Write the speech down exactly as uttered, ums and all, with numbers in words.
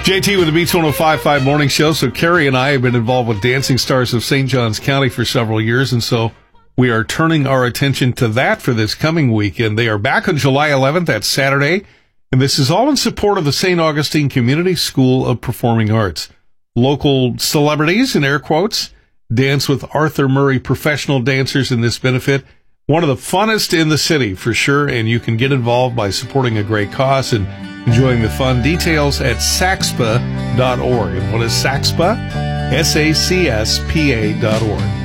J T with the Beats one oh five point five Morning Show. So Carrie and I have been involved with Dancing Stars of Saint Johns County for several years, and so we are turning our attention to that for this coming weekend. They are back on July eleventh, that's Saturday, and this is all in support of the Saint Augustine Community School of Performing Arts. Local celebrities, in air quotes, dance with Arthur Murray professional dancers in this benefit. One of the funnest in the city, for sure, and you can get involved by supporting a great cause and enjoying the fun. Details at sacspa dot org. And what is SACSPA? S A C S P A dot org.